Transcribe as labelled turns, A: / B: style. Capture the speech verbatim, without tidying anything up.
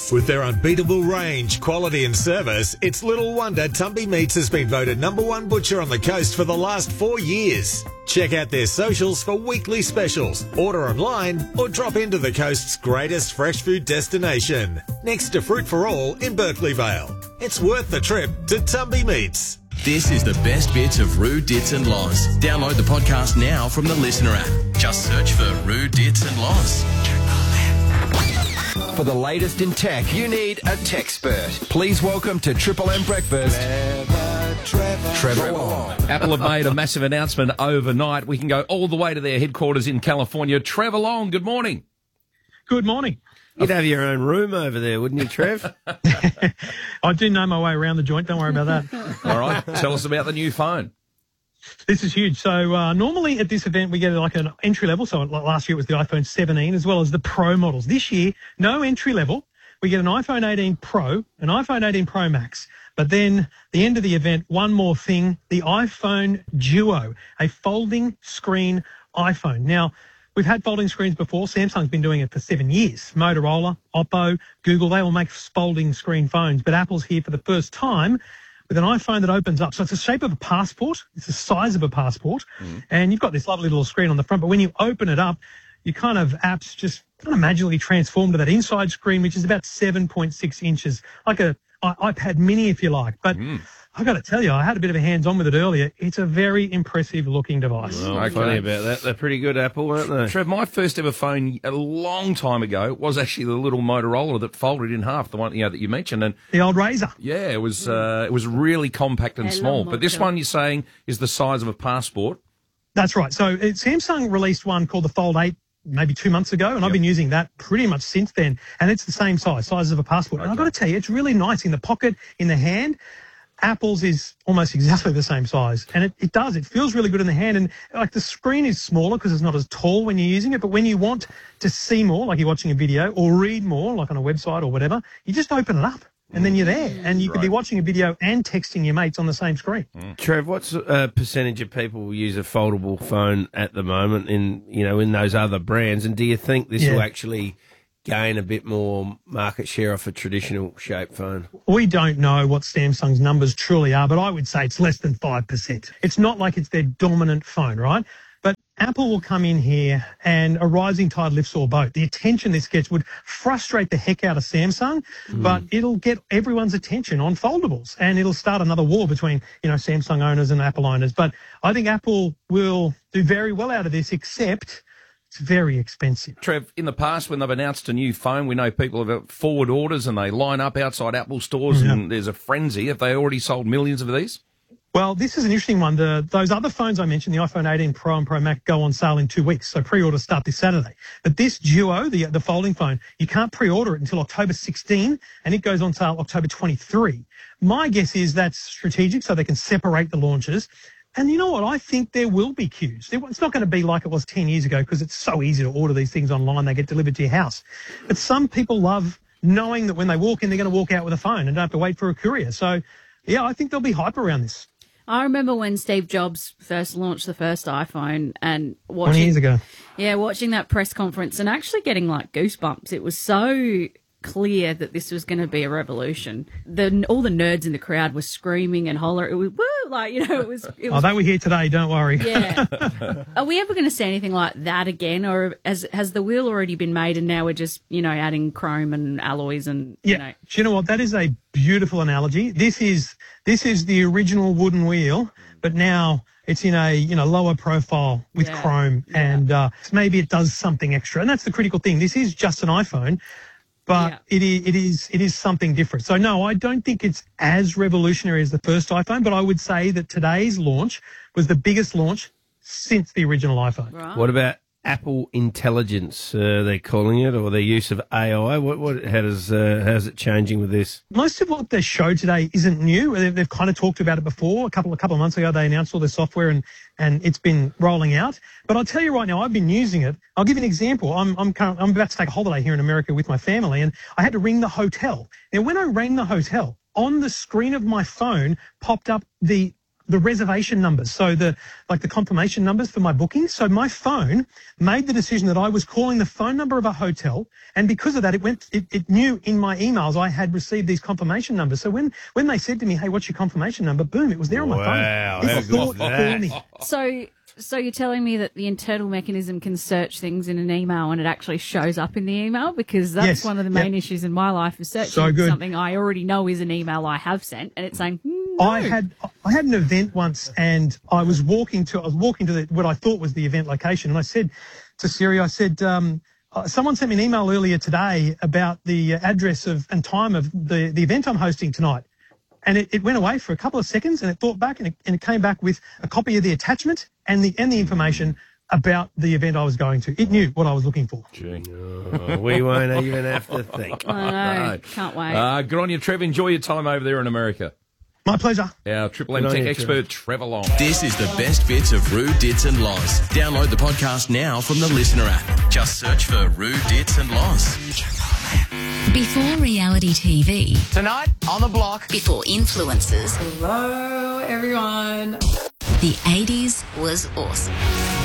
A: With their unbeatable range, quality and service, it's little wonder Tumby Meats has been voted number one butcher on the coast for the last four years. Check out their socials for weekly specials, order online or drop into the coast's greatest fresh food destination, next to Fruit for All in Berkeley Vale. It's worth the trip to Tumby Meats.
B: This is the best bits of Roo, Dits and Loz. Download the podcast now from the Listener app. Just search for Roo, Dits and Loz.
C: For the latest in tech, you need a techspert. Please welcome to Triple M Breakfast, Trevor, Trevor Long.
D: Apple have made a massive announcement overnight. We can go all the way to their headquarters in California. Trevor Long, good morning.
E: Good morning.
F: You'd have your own room over there, wouldn't you, Trev?
E: I do know my way around the joint. Don't worry about that.
D: All right. Tell us about the new phone.
E: This is huge. So uh, normally at this event, we get like an entry level. So last year it was the iPhone seventeen as well as the Pro models. This year, no entry level. We get an iPhone eighteen Pro, an iPhone eighteen Pro Max. But then the end of the event, one more thing, the iPhone Duo, a folding screen iPhone. Now, we've had folding screens before. Samsung's been doing it for seven years. Motorola, Oppo, Google, they all make folding screen phones. But Apple's here for the first time with an iPhone that opens up. So it's the shape of a passport. It's the size of a passport. Mm. And you've got this lovely little screen on the front. But when you open it up, your kind of apps just kind of magically transform to that inside screen, which is about seven point six inches, like a iPad mini, if you like. But mm. I've got to tell you, I had a bit of a hands-on with it earlier. It's a very impressive-looking device.
F: Oh, okay. Funny about that. They're pretty good, Apple, aren't they?
D: Trev, my first ever phone a long time ago was actually the little Motorola that folded in half, the one you know that you mentioned, and
E: the old Razor.
D: Yeah, it was uh, it was really compact and Hello, small. But this one you're saying is the size of a passport.
E: That's right. So it, Samsung released one called the Fold eight maybe two months ago, and yep. I've been using that pretty much since then. And it's the same size, size of a passport. Okay. And I've got to tell you, it's really nice in the pocket, in the hand. Apple's is almost exactly the same size, and it, it does. It feels really good in the hand, and like the screen is smaller because it's not as tall when you're using it, but when you want to see more, like you're watching a video, or read more, like on a website or whatever, you just open it up, and then you're there, and you right. could be watching a video and texting your mates on the same screen.
F: Mm. Trev, what's a percentage of people use a foldable phone at the moment in, you know, in those other brands, and do you think this yeah. will actually gain a bit more market share off a traditional shape phone?
E: We don't know what Samsung's numbers truly are, but I would say it's less than five percent. It's not like it's their dominant phone, right? But Apple will come in here and a rising tide lifts all boat. The attention this gets would frustrate the heck out of Samsung, mm. but it'll get everyone's attention on foldables, and it'll start another war between, you know, Samsung owners and Apple owners. But I think Apple will do very well out of this, except it's very expensive.
D: Trev, in the past when they've announced a new phone, we know people have forward orders and they line up outside Apple stores mm-hmm. and there's a frenzy. Have they already sold millions of these?
E: Well, this is an interesting one. The, those other phones I mentioned, the iPhone eighteen Pro and Pro Max, go on sale in two weeks. So pre-orders start this Saturday. But this Duo, the, the folding phone, you can't pre-order it until October sixteenth, and it goes on sale October twenty-third. My guess is that's strategic so they can separate the launches. And you know what? I think there will be queues. It's not going to be like it was ten years ago because it's so easy to order these things online. They get delivered to your house. But some people love knowing that when they walk in, they're going to walk out with a phone and don't have to wait for a courier. So, yeah, I think there'll be hype around this.
G: I remember when Steve Jobs first launched the first iPhone and watching...
E: twenty years ago.
G: Yeah, watching that press conference and actually getting, like, goosebumps. It was so clear that this was going to be a revolution. The all the nerds in the crowd were screaming and hollering. It was woo, like you know, it was. It was
E: oh, they were here today. Don't worry.
G: Yeah. Are we ever going to see anything like that again, or has has the wheel already been made and now we're just you know adding chrome and alloys and
E: yeah?
G: You know.
E: Do you know what? That is a beautiful analogy. This is this is the original wooden wheel, but now it's in a you know lower profile with yeah. chrome, yeah. and uh, maybe it does something extra. And that's the critical thing. This is just an iPhone. But yeah. it is it is it is something different. So no, I don't think it's as revolutionary as the first iPhone, but I would say that today's launch was the biggest launch since the original iPhone.
F: Right. What about Apple Intelligence? Uh, they're calling it, or their use of A I. What what how does uh, how's it changing with this?
E: Most of what they showed today isn't new. They've, they've kind of talked about it before. A couple a couple of months ago, they announced all their software and and it's been rolling out. But I'll tell you right now, I've been using it. I'll give you an example. I'm I'm current, I'm about to take a holiday here in America with my family, and I had to ring the hotel. Now, when I rang the hotel, on the screen of my phone popped up the the reservation numbers, so the like the confirmation numbers for my bookings. So my phone made the decision that I was calling the phone number of a hotel, and because of that, it went. It, it knew in my emails I had received these confirmation numbers. So when when they said to me, "Hey, what's your confirmation number?" Boom, it was there on my
F: Wow,
E: phone.
F: how
E: It
F: good
E: thought
F: is that?
E: for me.
G: So, so you're telling me that the internal mechanism can search things in an email and it actually shows up in the email? Because that's
E: Yes,
G: one of the main
E: yep.
G: issues in my life is searching
E: So good.
G: something I already know is an email I have sent, and it's saying, hmm, no.
E: I had I had an event once, and I was walking to I was walking to the, what I thought was the event location, and I said to Siri, I said, um, uh, someone sent me an email earlier today about the uh, address of and time of the the event I'm hosting tonight, and it, it went away for a couple of seconds, and it thought back, and it, and it came back with a copy of the attachment and the and the information about the event I was going to. It knew what I was looking for.
D: Gee.
F: Oh, we won't even have to think.
G: I know.
D: No.
G: Can't wait.
D: Uh, good on you, Trev. Enjoy your time over there in America.
E: My pleasure.
D: Our Triple M
F: Good on
D: tech
F: you,
D: expert, Trevor Long.
B: This is the best bits of Roo, Dits and Loz. Download the podcast now from the Listener app. Just search for Roo, Dits and Loz.
H: Before reality T V.
I: Tonight on the block.
H: Before influencers.
J: Hello, everyone.
H: The eighties was awesome.